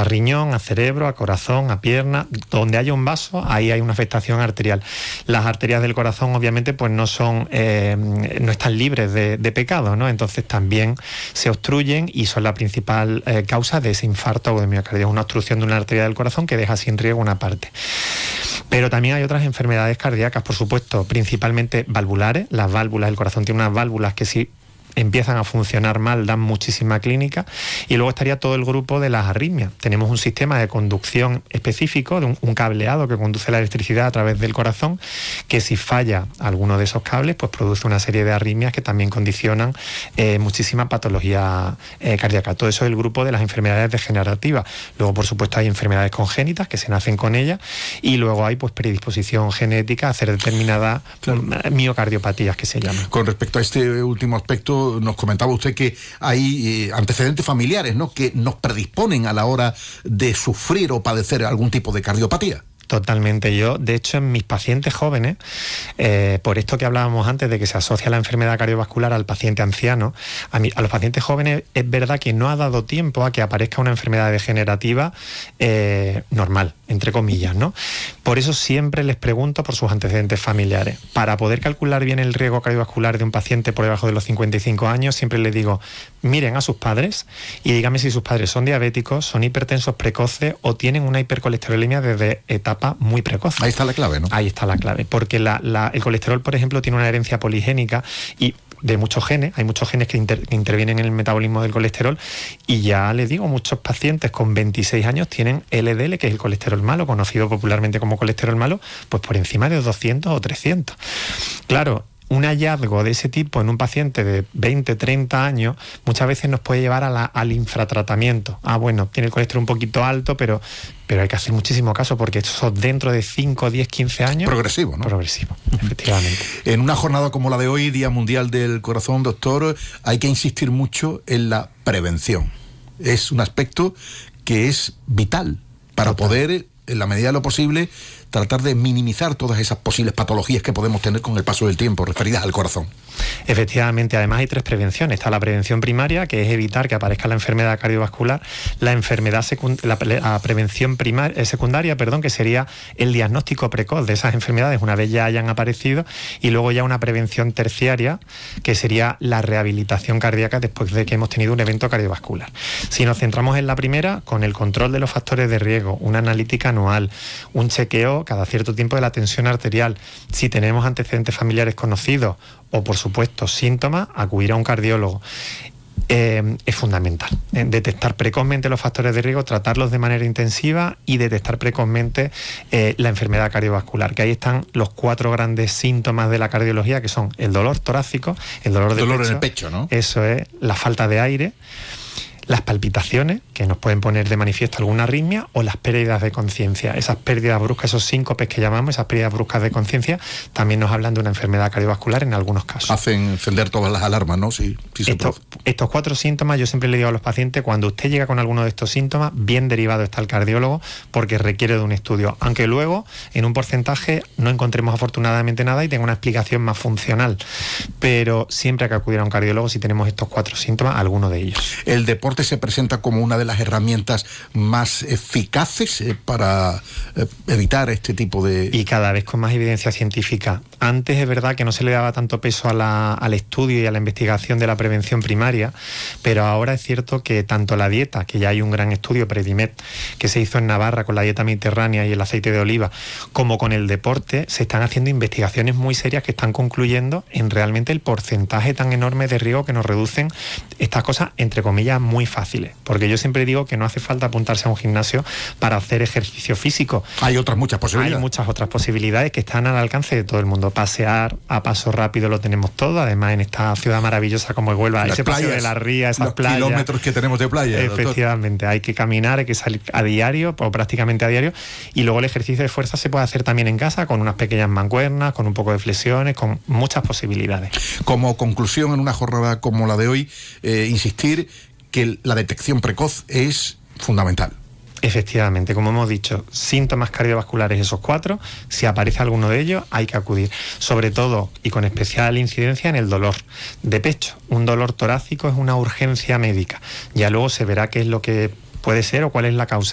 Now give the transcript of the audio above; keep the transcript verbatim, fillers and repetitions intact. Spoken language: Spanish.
a riñón, a cerebro, a corazón, a pierna. Donde haya un vaso, ahí hay una afectación arterial. Las arterias del corazón, obviamente, pues no son, eh, no están libres de, de pecado, ¿no? Entonces también se obstruyen y son la principal eh, causa de ese infarto o de miocardio. Es una obstrucción de una arteria del corazón que deja sin riego una parte. Pero también hay otras enfermedades cardíacas, por supuesto, principalmente valvulares. Las válvulas del corazón tienen unas válvulas que sí empiezan a funcionar mal, dan muchísima clínica. Y luego estaría todo el grupo de las arritmias. Tenemos un sistema de conducción específico, de un, un cableado que conduce la electricidad a través del corazón, que si falla alguno de esos cables, pues produce una serie de arritmias que también condicionan eh, muchísima patología eh, cardíaca. Todo eso es el grupo de las enfermedades degenerativas. Luego, por supuesto, hay enfermedades congénitas que se nacen con ellas, y luego hay pues predisposición genética a hacer determinadas claro. miocardiopatías que se llaman. Con respecto a este último aspecto, nos comentaba usted que hay eh, antecedentes familiares, ¿no?, que nos predisponen a la hora de sufrir o padecer algún tipo de cardiopatía. Totalmente. Yo, de hecho, en mis pacientes jóvenes, eh, por esto que hablábamos antes de que se asocia la enfermedad cardiovascular al paciente anciano, a, mí, a los pacientes jóvenes es verdad que no ha dado tiempo a que aparezca una enfermedad degenerativa eh, normal, entre comillas, ¿no? Por eso siempre les pregunto por sus antecedentes familiares. Para poder calcular bien el riesgo cardiovascular de un paciente por debajo de los cincuenta y cinco años, siempre les digo, miren a sus padres y díganme si sus padres son diabéticos, son hipertensos precoces o tienen una hipercolesterolemia desde etapa muy precoz. Ahí está la clave, ¿no? Ahí está la clave, porque la, la, el colesterol, por ejemplo, tiene una herencia poligénica y de muchos genes, hay muchos genes que, inter, que intervienen en el metabolismo del colesterol, y ya les digo, muchos pacientes con veintiséis años tienen L D L, que es el colesterol malo, conocido popularmente como colesterol malo, pues por encima de doscientos o trescientos. Claro, un hallazgo de ese tipo en un paciente de veinte, treinta años muchas veces nos puede llevar a la, al infratratamiento. Ah, bueno, tiene el colesterol un poquito alto, pero, pero hay que hacer muchísimo caso porque eso dentro de cinco, diez, quince años... Progresivo, ¿no? Progresivo, efectivamente. En una jornada como la de hoy, Día Mundial del Corazón, doctor, hay que insistir mucho en la prevención. Es un aspecto que es vital para Total. poder, en la medida de lo posible, tratar de minimizar todas esas posibles patologías que podemos tener con el paso del tiempo referidas al corazón. Efectivamente, además hay tres prevenciones. Está la prevención primaria, que es evitar que aparezca la enfermedad cardiovascular, la enfermedad secund- la, la prevención primar- eh, secundaria, perdón, que sería el diagnóstico precoz de esas enfermedades una vez ya hayan aparecido, y luego ya una prevención terciaria, que sería la rehabilitación cardíaca después de que hemos tenido un evento cardiovascular. Si nos centramos en la primera, con el control de los factores de riesgo, una analítica anual, un chequeo cada cierto tiempo de la tensión arterial, si tenemos antecedentes familiares conocidos o, por supuesto, síntomas, acudir a un cardiólogo. Eh, es fundamental eh, detectar precozmente los factores de riesgo, tratarlos de manera intensiva y detectar precozmente eh, la enfermedad cardiovascular, que ahí están los cuatro grandes síntomas de la cardiología, que son el dolor torácico, el dolor de dolor pecho, en el pecho, ¿no? Eso es, la falta de aire, las palpitaciones, que nos pueden poner de manifiesto alguna arritmia, o las pérdidas de conciencia. Esas pérdidas bruscas, esos síncopes que llamamos, esas pérdidas bruscas de conciencia, también nos hablan de una enfermedad cardiovascular en algunos casos. Hacen encender todas las alarmas, ¿no? Sí, sí se estos, estos cuatro síntomas, yo siempre le digo a los pacientes, cuando usted llega con alguno de estos síntomas, bien derivado está el cardiólogo, porque requiere de un estudio, aunque luego en un porcentaje no encontremos afortunadamente nada y tenga una explicación más funcional, pero siempre hay que acudir a un cardiólogo si tenemos estos cuatro síntomas, alguno de ellos. El deporte se presenta como una de las herramientas más eficaces eh, para eh, evitar este tipo de... Y cada vez con más evidencia científica. Antes es verdad que no se le daba tanto peso a la, al estudio y a la investigación de la prevención primaria, pero ahora es cierto que tanto la dieta, que ya hay un gran estudio, Predimed, que se hizo en Navarra con la dieta mediterránea y el aceite de oliva, como con el deporte, se están haciendo investigaciones muy serias que están concluyendo en realmente el porcentaje tan enorme de riesgo que nos reducen estas cosas, entre comillas, muy fáciles. Porque yo siempre digo que no hace falta apuntarse a un gimnasio para hacer ejercicio físico. Hay otras muchas posibilidades. Hay muchas otras posibilidades que están al alcance de todo el mundo. Pasear a paso rápido lo tenemos todo, además en esta ciudad maravillosa como es Huelva, las ese playas, paseo de la ría, esas los playas. kilómetros que tenemos de playa. Efectivamente, doctor. Hay que caminar, hay que salir a diario, o prácticamente a diario, y luego el ejercicio de fuerza se puede hacer también en casa, con unas pequeñas mancuernas, con un poco de flexiones, con muchas posibilidades. Como conclusión, en una jornada como la de hoy, eh, insistir que la detección precoz es fundamental. Efectivamente, como hemos dicho, síntomas cardiovasculares esos cuatro, si aparece alguno de ellos hay que acudir, sobre todo y con especial incidencia en el dolor de pecho. Un dolor torácico es una urgencia médica, ya luego se verá qué es lo que puede ser o cuál es la causa.